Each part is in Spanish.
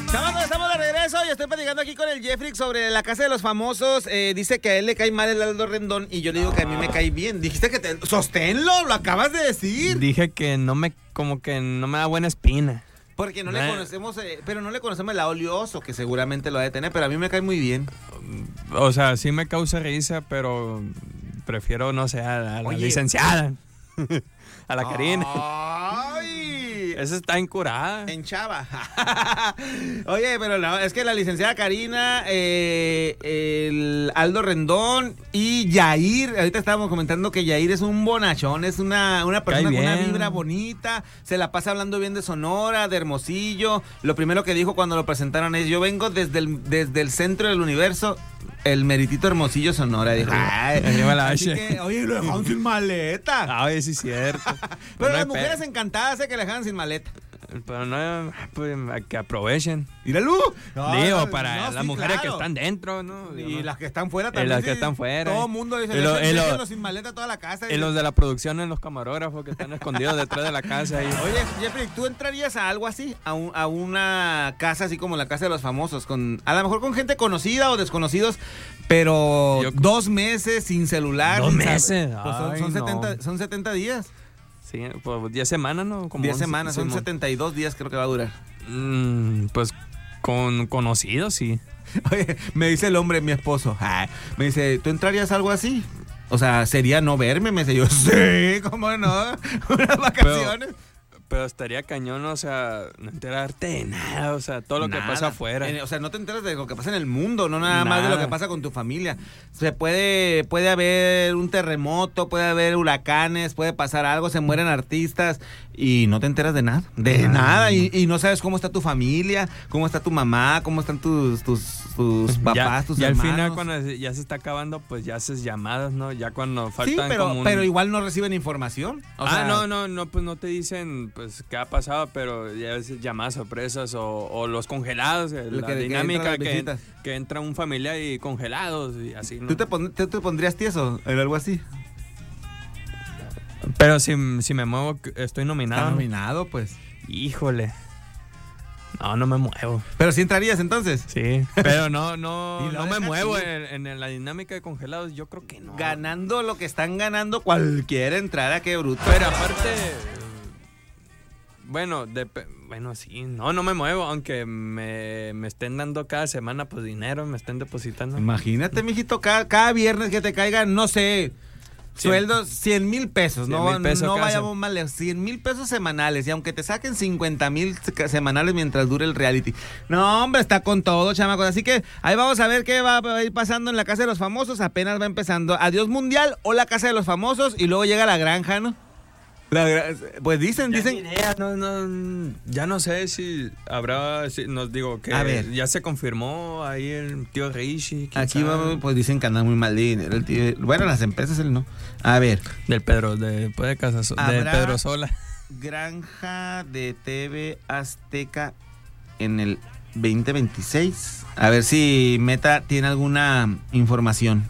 Estamos de regreso y estoy platicando aquí con el Jeffrey sobre la Casa de los Famosos. Dice que a él le cae mal el Aldo Rendón y yo le digo que a mí me cae bien. Dijiste que sosténlo, lo acabas de decir. Dije que como que no me da buena espina. Porque no le conocemos, pero no le conocemos el lado oleoso, que seguramente lo ha de tener, pero a mí me cae muy bien. O sea, sí me causa risa, pero prefiero, no sé, a la licenciada. A la Karina. ¡Ay! Esa está incurada. En Chava. Oye, pero no, es que la licenciada Karina, el Aldo Rendón y Yair, ahorita estábamos comentando que Yair es un bonachón, es una persona con una vibra bonita, se la pasa hablando bien de Sonora, de Hermosillo. Lo primero que dijo cuando lo presentaron es: yo vengo desde el centro del universo, el meritito Hermosillo, Sonora. Dijo, así que, oye, lo dejaron sin maleta. Ay, sí es cierto. Pero las mujeres encantadas de que le dejan sin maleta. Pero no, pues que aprovechen. ¡Míralo! Digo, para las mujeres que están dentro, ¿no? Y las que están fuera también. Y las que están fuera. Todo el mundo dice, déjenlo sin maleta toda la casa. Y los de la producción, en los camarógrafos que están escondidos detrás de la casa. Ahí. Oye, Jeffrey, ¿tú entrarías a algo así? A una casa así como la Casa de los Famosos, a lo mejor con gente conocida o desconocidos, pero 2 meses sin celular. 2 meses. Pues son 70 días. Sí, pues 10 semanas, ¿no? Como 10 semanas, son 72 días creo que va a durar. Pues con conocidos, sí. Oye, me dice el hombre, mi esposo, me dice, ¿tú entrarías a algo así? O sea, ¿sería no verme? Me dice yo, sí, ¿cómo no? Unas vacaciones. Pero estaría cañón, o sea, no enterarte de nada, o sea, todo lo que pasa afuera. O sea, no te enteras de lo que pasa en el mundo, no nada más de lo que pasa con tu familia. Puede haber un terremoto, puede haber huracanes, puede pasar algo, se mueren artistas y no te enteras de nada, nada. Y no sabes cómo está tu familia, cómo está tu mamá, cómo están tus papás, tus hermanos. Y al final cuando ya se está acabando, pues ya haces llamadas, ¿no? Ya cuando faltan pero igual no reciben información. No, pues no te dicen pues qué ha pasado, pero ya es llamadas sorpresas o los congelados, la dinámica que entra un familiar y congelados y así, ¿no? ¿Tú te pondrías tieso en algo así? Pero si me muevo, estoy nominado. Está nominado, pues. Híjole. No me muevo. ¿Pero sí entrarías entonces? Sí, pero no me muevo en la dinámica de congelados, yo creo que no. Ganando lo que están ganando, cualquier entrada, qué bruto. Pero aparte... Bueno, sí, no me muevo, aunque me estén dando cada semana pues dinero, me estén depositando. Imagínate, mijito, cada viernes que te caigan, no sé, sueldos 100,000 pesos, no vayamos mal lejos, 100,000 pesos semanales, y aunque te saquen 50,000 semanales mientras dure el reality. No, hombre, está con todo, chamacos, así que ahí vamos a ver qué va a ir pasando en la Casa de los Famosos, apenas va empezando. Adiós Mundial o la Casa de los Famosos, y luego llega la granja, ¿no? Pues dicen. Idea, ya no sé si habrá, nos digo que ya se confirmó ahí el tío Reishi. Aquí vamos, pues dicen que anda muy mal dinero el tío. Bueno, las empresas él no. A ver. Del Pedro, de Pedro Sola. Granja de TV Azteca en el 2026. A ver si Meta tiene alguna información.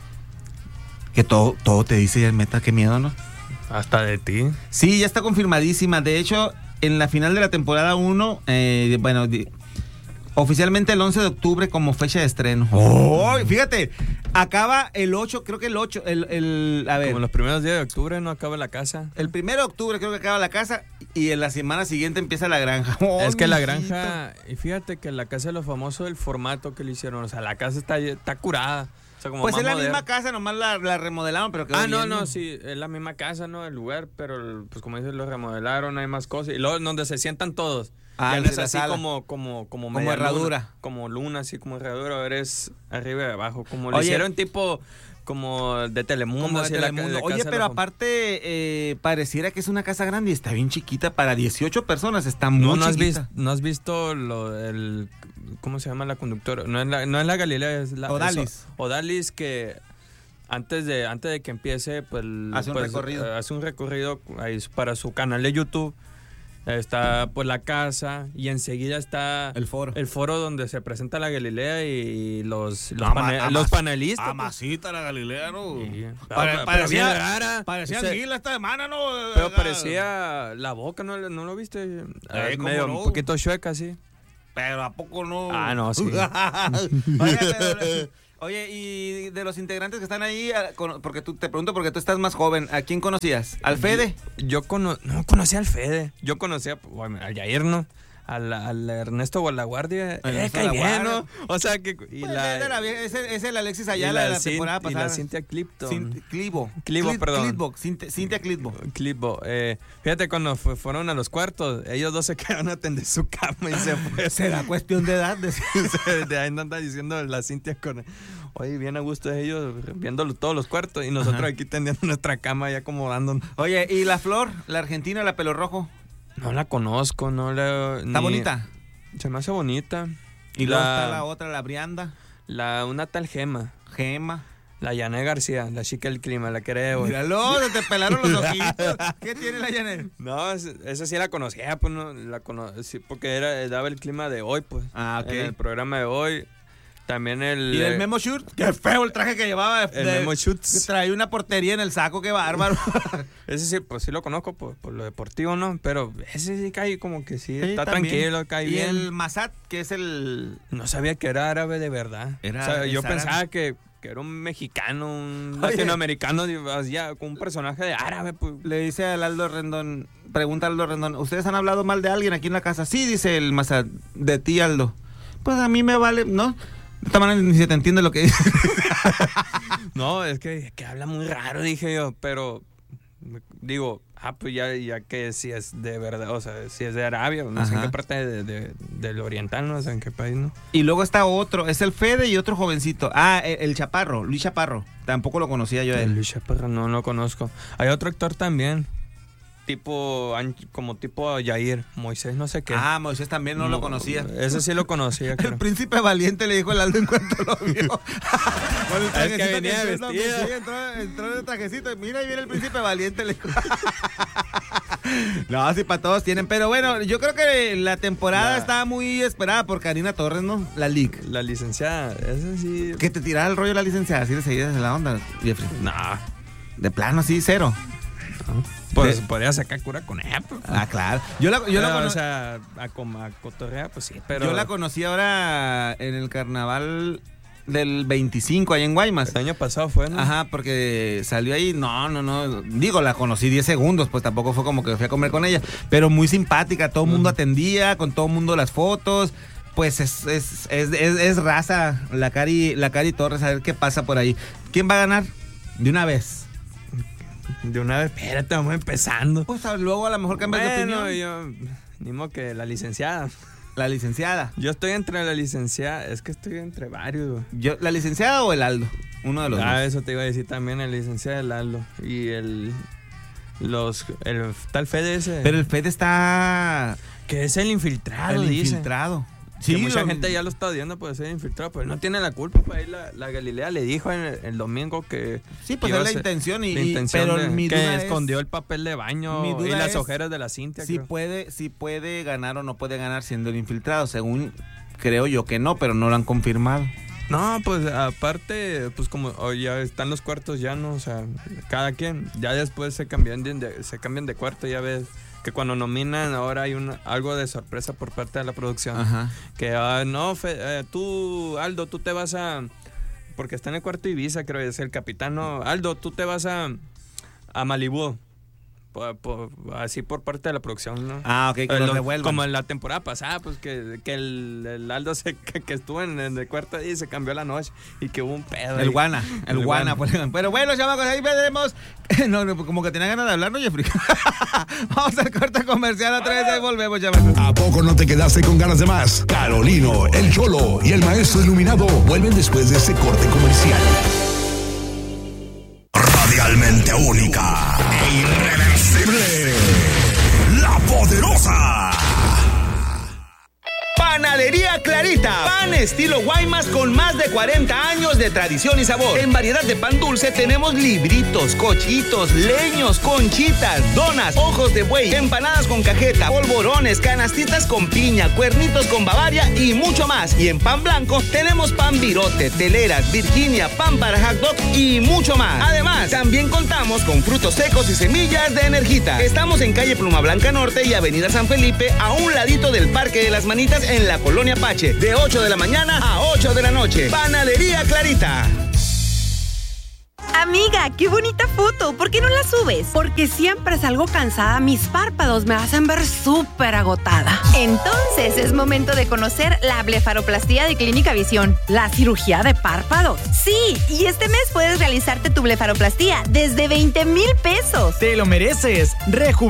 Que todo te dice el Meta, qué miedo, ¿no? Hasta de ti. Sí, ya está confirmadísima. De hecho, en la final de la temporada 1, oficialmente el 11 de octubre como fecha de estreno. ¡Oh! Fíjate, acaba el 8, creo que el 8, a ver. Como los primeros días de octubre no acaba la casa. El 1 de octubre creo que acaba la casa y en la semana siguiente empieza la granja. ¡Oh, es que la granja, y fíjate que la Casa de los Famosos, el formato que le hicieron, o sea, la casa está curada. O sea, como pues es la misma casa, nomás la remodelaron, pero quedó bien. No, sí, es la misma casa, ¿no? El lugar, pero pues como dices, lo remodelaron, hay más cosas. Y luego donde se sientan todos. Ya no es así como herradura. Luna, como luna, así como herradura, ahora es arriba y abajo. Como lo hicieron tipo como de Telemundo. Como de Telemundo. Oye, pero aparte pareciera que es una casa grande y está bien chiquita para 18 personas, está muy chiquita. ¿No has visto cómo se llama la conductora? No es la Galilea, es la Odalis, que antes de que empiece pues hace un recorrido ahí para su canal de YouTube. Está pues la casa y enseguida está el foro donde se presenta la Galilea y los panelistas. Amasita la Galilea, ¿no? Sí. Parecía rara. Parecía anguila esta semana, ¿no? Pero parecía la boca, ¿no lo viste? Medio un poquito chueca, sí. Pero ¿a poco no? Ah, no, sí. Oye, y de los integrantes que están ahí, porque te pregunto porque tú estás más joven, ¿a quién conocías? ¿Al Fede? Yo no conocía al Fede. Yo conocía al Yair, ¿no? Al Ernesto Guardia. Cae bien, ¿no? O sea que... Es el Alexis Ayala de la temporada pasada. Y la Cintia Clipton. Clivo, perdón. Cintia Clitbo. Fíjate, cuando fueron a los cuartos, ellos dos se quedaron a atender su cama y se fue. ¿Será cuestión de edad? De ahí anda diciendo la Cintia con... Oye, bien a gusto de ellos, viéndolo todos los cuartos, y nosotros aquí tendiendo nuestra cama y acomodándonos. Oye, ¿y la Flor, la argentina, la pelo rojo? No la conozco, ¿Está bonita? Se me hace bonita. Y luego está la otra, la Brianda. Una tal Gema. La Yané García, la chica del clima, la creo. Míralo, se te pelaron los ojitos. ¿Qué tiene la Yané? No, esa sí la conocía, pues no, sí, porque daba el clima de hoy, pues. Ah, ok. En el programa de hoy. También ¿Y el Memo Shoot? Qué feo el traje que llevaba. El Memo Shoot. Traía una portería en el saco, qué bárbaro. Ese sí, pues sí lo conozco por lo deportivo, ¿no? Pero ese sí cae como que sí está tranquilo, cae bien. ¿Y el Massad, que es el...? No sabía que era árabe de verdad. Yo pensaba que era un mexicano, un latinoamericano, ya con un personaje de árabe. Pues. Le dice al Aldo Rendón, pregunta a Aldo Rendón, ¿ustedes han hablado mal de alguien aquí en la casa? Sí, dice el Massad, de ti, Aldo. Pues a mí me vale, ¿no? De esta manera ni se te entiende lo que dice. No, es que habla muy raro, dije yo, pero digo, pues ya que si es de verdad, o sea, si es de Arabia, no sé en qué parte del oriental, no sé en qué país, ¿no? Y luego está otro, es el Fede y otro jovencito. El Chaparro, Luis Chaparro, tampoco lo conocía yo a él. Luis Chaparro no lo conozco. Hay otro actor también. Como tipo Yair, Moisés no sé qué. Moisés también no lo conocía. Ese sí lo conocía, creo. El príncipe valiente le dijo el Aldo en cuanto lo vio. Es que venía vestido. Sí, entró en el trajecito. Mira, ahí viene el príncipe valiente, le dijo. No, sí, para todos tienen. Pero bueno, yo creo que la temporada estaba muy esperada por Karina Torres, ¿no? La Lic. La licenciada, esa sí. Que te tirara el rollo la licenciada, así de seguida de la onda, Jeffrey. No. De plano, sí, cero. Pues podría sacar cura con ella. Pues. Claro. Yo la o sea, a cotorrear, pues sí, pero... Yo la conocí ahora en el carnaval del 25 ahí en Guaymas. El año pasado fue, ¿no? Ajá, porque salió ahí, no. Digo, la conocí 10 segundos, pues tampoco fue como que fui a comer con ella. Pero muy simpática, todo el mundo atendía, con todo el mundo las fotos. Pues es raza, la Cari Torres, a ver qué pasa por ahí. ¿Quién va a ganar? De una vez. Espérate, vamos empezando. Pues luego a lo mejor cambias de opinión. Yo, ni modo que la licenciada. La licenciada. Yo estoy entre la licenciada, es que estoy entre varios. ¿La licenciada o el Aldo? Uno de los dos. Eso te iba a decir también, el licenciado, el Aldo. Y el tal Fede ese. Pero el Fede está... Que es el infiltrado, dice. Infiltrado. Sí, mucha gente ya lo está odiando por ser infiltrado, pero no tiene la culpa. Pues ahí la Galilea le dijo el domingo que... Sí, pues es la intención. Pero mi duda es, escondió el papel de baño y las ojeras de la Cintia. Si puede ganar o no puede ganar siendo el infiltrado. Según creo yo que no, pero no lo han confirmado. No, pues aparte, pues como ya están los cuartos ya, ¿no? O sea, cada quien. Ya después se cambian de cuarto, ya ves. Que cuando nominan ahora hay algo de sorpresa por parte de la producción. Ajá. Que tú, Aldo, tú te vas a... Porque está en el cuarto Ibiza, creo que es el capitán. No, Aldo, tú te vas a Malibú. Así por parte de la producción, ¿no? Ok, que lo devuelvan. Como en la temporada pasada, pues que el Aldo que estuvo en el cuarto y se cambió la noche y que hubo un pedo. El guana. Pues. Pero bueno, chamacos, ahí veremos. No, como que tenía ganas de hablar, ¿no, Jeffrey? Vamos al corte comercial otra vez, ahí volvemos, chamacos. ¿A poco no te quedaste con ganas de más? Carolino, el Cholo y el Maestro Iluminado vuelven después de este corte comercial. Radialmente única e irreversible, La Poderosa. Panadería Clarita, pan estilo Guaymas con más de 40 años de tradición y sabor. En variedad de pan dulce tenemos libritos, cochitos, leños, conchitas, donas, ojos de buey, empanadas con cajeta, polvorones, canastitas con piña, cuernitos con Bavaria y mucho más. Y en pan blanco tenemos pan virote, teleras, Virginia, pan para hot dog y mucho más. Además, también contamos con frutos secos y semillas de Energita. Estamos en calle Pluma Blanca Norte y avenida San Felipe, a un ladito del Parque de las Manitas, en la Colonia Apache, de 8 de la mañana a 8 de la noche. Panadería Clarita. Amiga, qué bonita foto. ¿Por qué no la subes? Porque siempre salgo cansada. Mis párpados me hacen ver súper agotada. Entonces es momento de conocer la blefaroplastía de Clínica Visión. ¿La cirugía de párpados? Sí, y este mes puedes realizarte tu blefaroplastía desde 20,000 pesos. Te lo mereces.